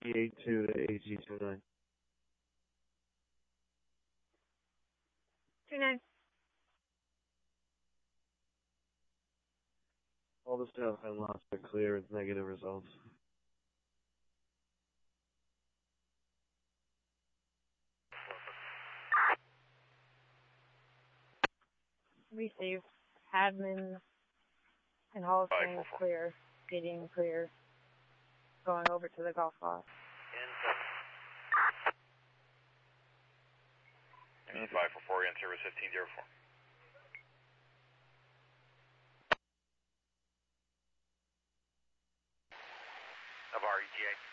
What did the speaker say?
AG82 to AG29. 29. All the staff and lots are clear with negative results. Received. Admin and Hall of Fame clear. Stadium clear. Going over to the golf ball. And 544 in service 1504. Of our ETA.